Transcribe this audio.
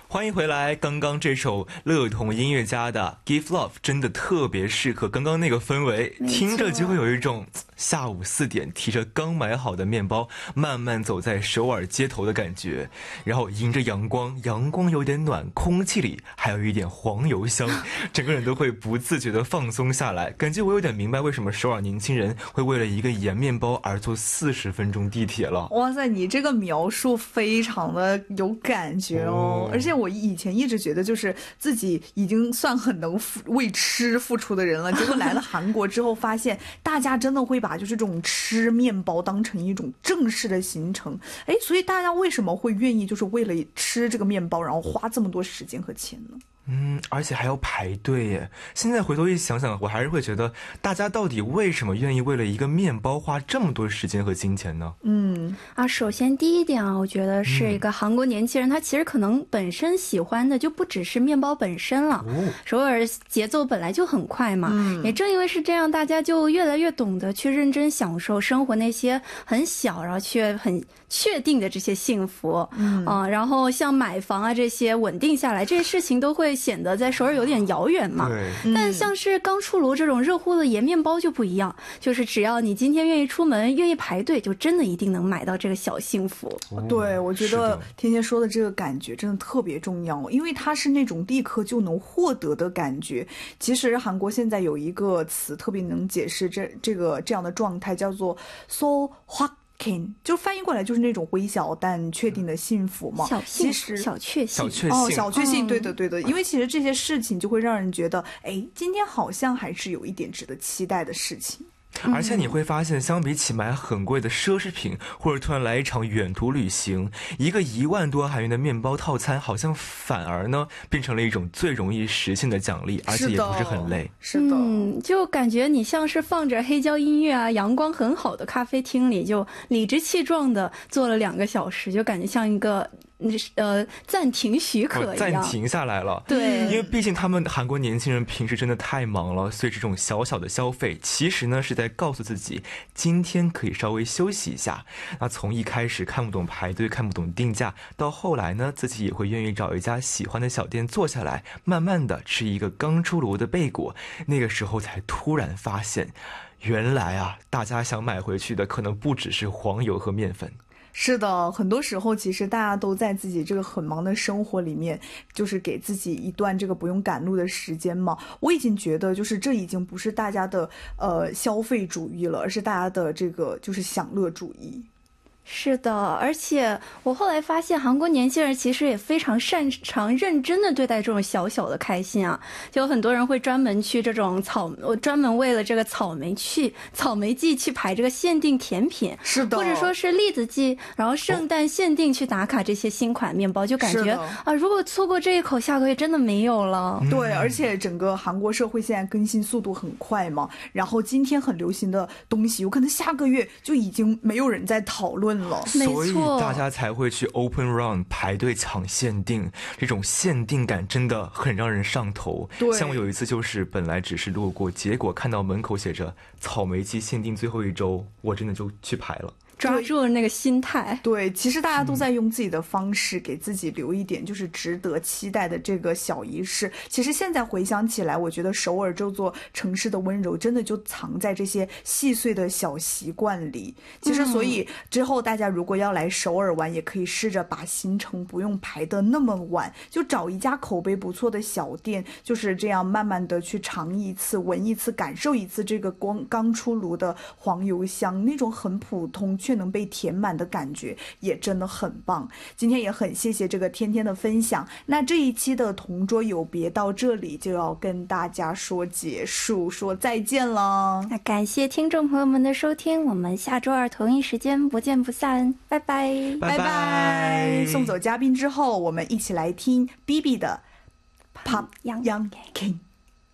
欢迎回来。刚刚这首乐童音乐家的 Give Love 真的特别适合刚刚那个氛围，听着就会有一种下午4点提着刚买好的面包慢慢走在首尔街头的感觉，然后迎着阳光，阳光有点暖，空气里还有一点黄油香，整个人都会不自觉地放松下来。感觉我有点明白为什么首尔年轻人会为了一个盐面包而坐40分钟地铁了。 哇塞，你这个描述非常的有感觉哦。而且我以前一直觉得就是自己已经算很能为吃付出的人了，结果来了韩国之后发现大家真的会把就是这种吃面包当成一种正式的行程。所以大家为什么会愿意就是为了吃这个面包然后花这么多时间和钱呢？ 而且还要排队耶。现在回头一想想，我还是会觉得大家到底为什么愿意为了一个面包花这么多时间和金钱呢？ 首先第一点啊，我觉得是一个韩国年轻人，他其实可能本身喜欢的就不只是面包本身了。首尔节奏本来就很快嘛，也正因为是这样，大家就越来越懂得去认真享受生活那些很小然后却很确定的这些幸福。然后像买房啊这些稳定下来这些事情都会显得在首尔有点遥远嘛。但像是刚出炉这种热乎的盐面包就不一样，就是只要你今天愿意出门愿意排队，就真的一定能买到这个小幸福。 对，我觉得天天说的这个感觉真的特别重要，因为它是那种立刻就能获得的感觉。其实韩国现在有一个词特别能解释这样的状态，叫做 so 확就翻译过来就是那种微小但确定的幸福嘛。 其实小确幸， 小确幸，对的。因为其实这些事情就会让人觉得，今天好像还是有一点值得期待的事情。 而且你会发现，相比起买很贵的奢侈品，或者突然来一场远途旅行，一个1万多韩元的面包套餐，好像反而呢变成了一种最容易实现的奖励，而且也不是很累。 是的， 就感觉你像是放着黑胶音乐啊，阳光很好的咖啡厅里，就理直气壮的坐了2个小时，就感觉像一个暂停许可一样， 暂停下来了。 对， 因为毕竟他们韩国年轻人平时真的太忙了，所以这种小小的消费其实呢是在告诉自己今天可以稍微休息一下。那从一开始看不懂排队看不懂定价，到后来呢自己也会愿意找一家喜欢的小店坐下来，慢慢的吃一个刚出炉的贝果，那个时候才突然发现原来啊大家想买回去的可能不只是黄油和面粉。 是的，很多时候其实大家都在自己这个很忙的生活里面，就是给自己一段这个不用赶路的时间嘛。我已经觉得就是这已经不是大家的消费主义了，而是大家的这个就是享乐主义。 是的，而且我后来发现韩国年轻人其实也非常擅长认真的对待这种小小的开心啊，就有很多人会专门去这种专门为了这个草莓季去排这个限定甜品， 是的， 或者说是栗子季，然后圣诞限定去打卡这些新款面包，就感觉如果错过这一口，下个月真的没有了。 对，而且整个韩国社会现在更新速度很快嘛，然后今天很流行的东西，有可能下个月就已经没有人在讨论了， 所以大家才会去 Open Run 排队抢限定，这种限定感真的很让人上头。像我有一次就是本来只是路过，结果看到门口写着草莓季限定最后1周，我真的就去排了。 抓住了那个心态。 对，其实大家都在用自己的方式给自己留一点就是值得期待的这个小仪式。其实现在回想起来，我觉得首尔这座城市的温柔真的就藏在这些细碎的小习惯里。其实所以之后大家如果要来首尔玩，也可以试着把行程不用排得那么晚，就找一家口碑不错的小店，就是这样慢慢的去尝一次闻一次感受一次这个刚出炉的黄油香，那种很普通却能被填满的感觉也真的很棒。今天也很谢谢这个天天的分享。那这一期的同桌有别到这里就要跟大家说结束，说再见了。 那感谢听众朋友们的收听，我们下周2同一时间不见不散，拜拜拜拜。 送走嘉宾之后，我们一起来听 BB 的 Pop Young King。